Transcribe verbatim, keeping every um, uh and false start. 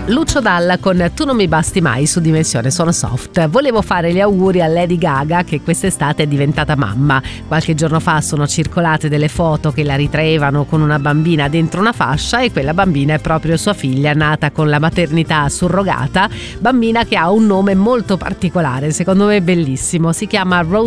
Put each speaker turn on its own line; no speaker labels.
Lucio Dalla con Tu non mi basti mai su Dimensione Suono Soft. Volevo fare gli auguri a Lady Gaga che quest'estate è diventata mamma. Qualche giorno fa sono circolate delle foto che la ritraevano con una bambina dentro una fascia e quella bambina è proprio sua figlia, nata con la maternità surrogata, bambina che ha un nome molto particolare, secondo me bellissimo, si chiama Rose